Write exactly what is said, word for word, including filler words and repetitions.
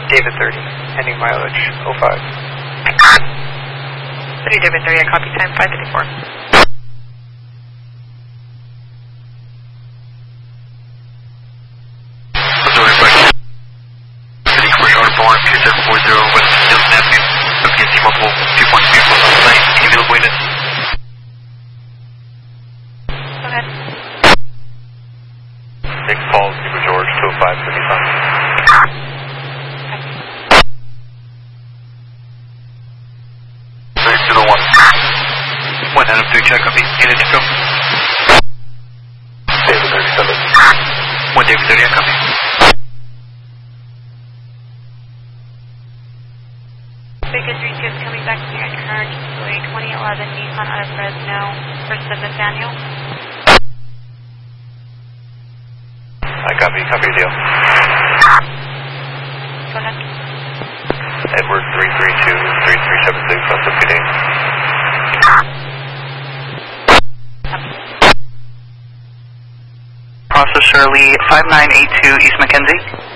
David thirty, ending mileage oh five. City David thirty, I copy time five fifty-four. City Commercial Airborne, two seven four zero, West Hills Avenue. Looking at multiple two point vehicles on site. Any available witness? Go ahead. Nick Paul, Zebra George, two oh five, seventy-five. Three two one. One Adam three check copy. Unit to go. David thirty-seven. One David thirty, I copy. Vegas three two is coming back to your current twenty eleven Nissan out of Fresno, first of Nathaniel. I copy, copy your deal. Go ahead. Edward three three two, three three seven six, on fifty. Process Shirley five nine eight two East Mackenzie.